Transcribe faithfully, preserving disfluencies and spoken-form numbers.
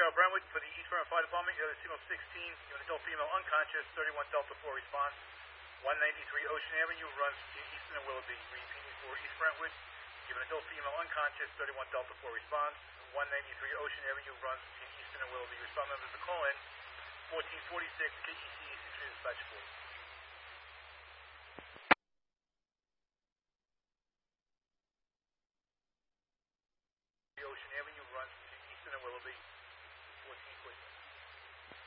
Sierra Brentwood for the East Brentwood Fire Department. You have a signal sixteen. You have an adult female unconscious. thirty-one Delta four response. one ninety-three Ocean Avenue runs to Easton and Willoughby. Repeating for East Brentwood. You have an adult female unconscious. thirty-one Delta four response. one ninety-three Ocean Avenue runs to Easton and Willoughby. Respond numbers to call in fourteen forty-six K E C Eastern Dispatch Force. Ocean Avenue runs to Easton and Willoughby. fourteen forty-six.